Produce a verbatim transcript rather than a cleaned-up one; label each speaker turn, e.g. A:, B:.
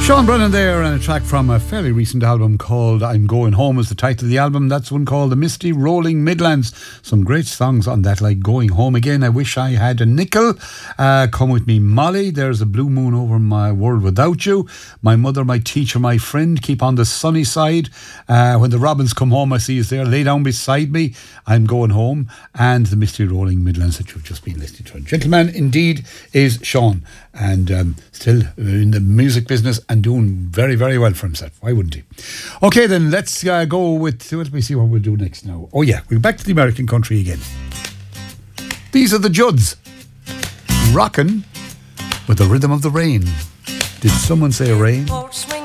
A: Sean Brennan there, and a track from a fairly recent album called I'm Going Home is the title of the album. That's one called The Misty Rolling Midlands. Some great songs on that, like Going Home Again, I Wish I Had a Nickel, uh, Come With Me Molly, There's a Blue Moon Over My World Without You, My Mother, My Teacher, My Friend, Keep on the Sunny Side, uh, When the Robins Come Home I See Is There, Lay Down Beside Me, I'm Going Home, and The Misty Rolling Midlands that you've just been listening to. Gentleman indeed is Sean, and um, still in the music business and doing very, very well for himself. Why wouldn't he? Okay, then let's uh, go with, let me see what we'll do next now. Oh yeah, we're back to the American country again. These are the Judds, rockin' with the rhythm of the rain. Did someone say rain?